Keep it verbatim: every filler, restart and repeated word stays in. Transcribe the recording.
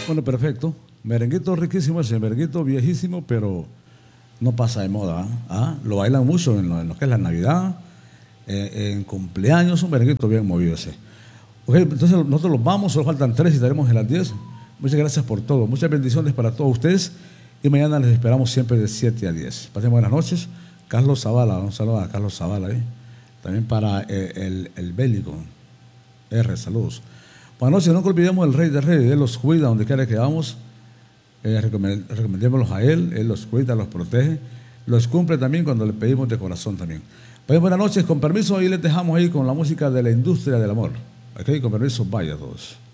Bueno, perfecto. Merenguito riquísimo ese, merenguito viejísimo, pero no pasa de moda. ¿Ah? ¿Ah? Lo bailan mucho en lo, en lo que es la Navidad, eh, en cumpleaños, un merenguito bien movido ese. Ok, entonces nosotros los vamos, solo faltan tres y estaremos en las diez. Muchas gracias por todo. Muchas bendiciones para todos ustedes. Y mañana les esperamos siempre de siete a diez. Pasen buenas noches. Carlos Zavala, un saludo a Carlos Zavala. ¿eh? También para eh, el, el bélico. R, saludos. Buenas noches, no olvidemos el Rey de Reyes. Él los cuida donde quiera que vamos. Eh, recomend, recomendémoslos a Él. Él los cuida, los protege. Los cumple también cuando le pedimos de corazón también. Pasen buenas noches. Con permiso, ahí les dejamos ahí con la música de la industria del amor. Ok, con permiso, vaya a todos.